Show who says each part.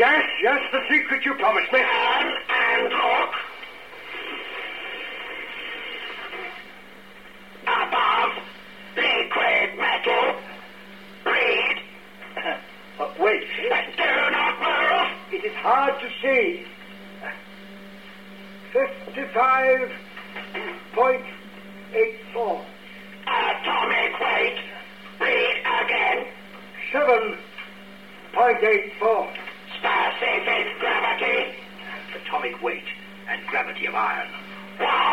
Speaker 1: Yes, the secret you promised me.
Speaker 2: And look. Above, liquid metal. Read.
Speaker 1: Wait.
Speaker 2: Do not move.
Speaker 1: It is hard to see. 55.84.
Speaker 2: Atomic weight. Read again.
Speaker 1: 7.84.
Speaker 2: Specific gravity.
Speaker 1: Atomic weight and gravity of iron.
Speaker 2: Wow.